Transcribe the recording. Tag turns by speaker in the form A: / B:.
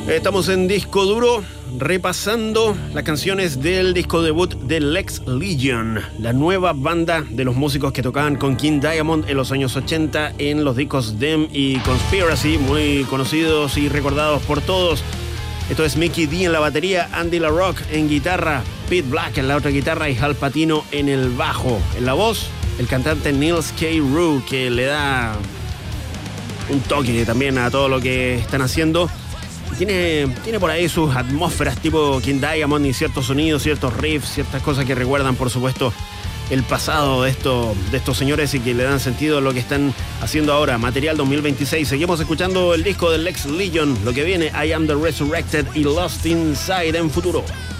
A: Estamos en Disco Duro, repasando las canciones del disco debut de Lex Legion, la nueva banda de los músicos que tocaban con King Diamond en los años 80 en los discos Them y Conspiracy, muy conocidos y recordados por todos. Esto es Mickey D en la batería, Andy LaRocque en guitarra, Pete Black en la otra guitarra y Hal Patino en el bajo. En la voz, el cantante Nils K. Rue, que le da un toque también a todo lo que están haciendo. Tiene por ahí sus atmósferas tipo King Diamond y ciertos sonidos, ciertos riffs, ciertas cosas que recuerdan, por supuesto, el pasado de estos señores y que le dan sentido a lo que están haciendo ahora. Material 2026. Seguimos escuchando el disco de Lex Legion. Lo que viene, I Am The Resurrected y Lost Inside en futuro.